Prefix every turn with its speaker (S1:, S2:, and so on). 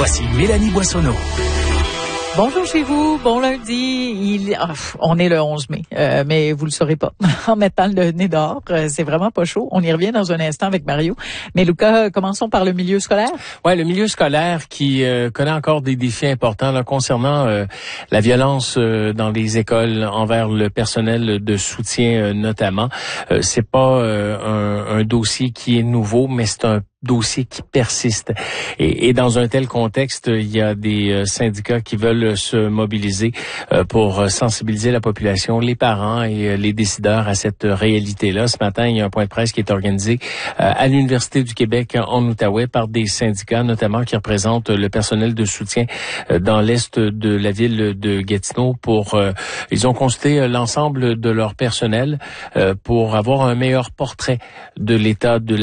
S1: Voici Mélanie Boissonneau.
S2: Bonjour chez vous, bon lundi. On est le 11 mai, mais vous le saurez pas. En mettant le nez dehors, c'est vraiment pas chaud. On y revient dans un instant avec Mario. Mais Lucas, commençons par le milieu scolaire.
S3: Ouais, le milieu scolaire qui connaît encore des défis importants là, concernant la violence dans les écoles envers le personnel de soutien notamment. C'est pas un dossier qui est nouveau, mais c'est un dossier qui persiste. Et dans un tel contexte, il y a des syndicats qui veulent se mobiliser pour sensibiliser la population, les parents et les décideurs à cette réalité-là. Ce matin, il y a un point de presse qui est organisé à l'Université du Québec en Outaouais par des syndicats, notamment qui représentent le personnel de soutien dans l'est de la ville de Gatineau. Ils ont consulté l'ensemble de leur personnel pour avoir un meilleur portrait de l'état de